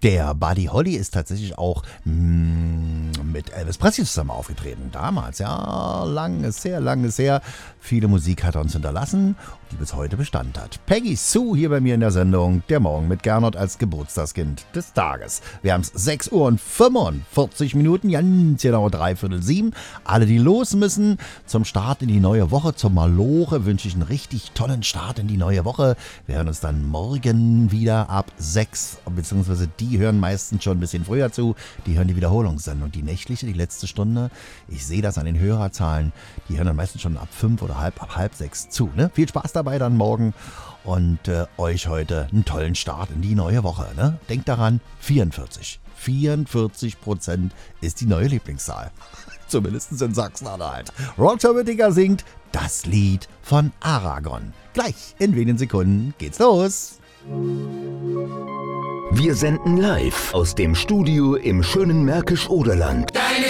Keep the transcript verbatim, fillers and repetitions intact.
Der Buddy Holly ist tatsächlich auch mh, mit Elvis Presley zusammen aufgetreten. Damals, ja, lang ist her, lang ist her. Viele Musik hat er uns hinterlassen, die bis heute Bestand hat. Peggy Sue hier bei mir in der Sendung. Der Morgen mit Gernot als Geburtstagskind des Tages. Wir haben es sechs Uhr und fünfundvierzig Minuten, ganz genau dreiviertel sieben. Alle, die los müssen zum Start in die neue Woche, zum Maloche, wünsche ich einen richtig tollen Start in die neue Woche. Wir hören uns dann morgen wieder ab sechs, beziehungsweise die hören meistens schon ein bisschen früher zu. Die hören die Wiederholungssendung, die nächtliche, die letzte Stunde. Ich sehe das an den Hörerzahlen. Die hören dann meistens schon ab fünf oder halb, ab halb sechs zu. Ne? Viel Spaß dabei dann morgen und äh, euch heute einen tollen Start in die neue Woche. Ne? Denkt daran, vierundvierzig. vierundvierzig Prozent ist die neue Lieblingszahl. Zumindest in Sachsen-Anhalt. Roger Whittaker singt das Lied von Aragon. Gleich in wenigen Sekunden geht's los. Wir senden live aus dem Studio im schönen Märkisch-Oderland. Deine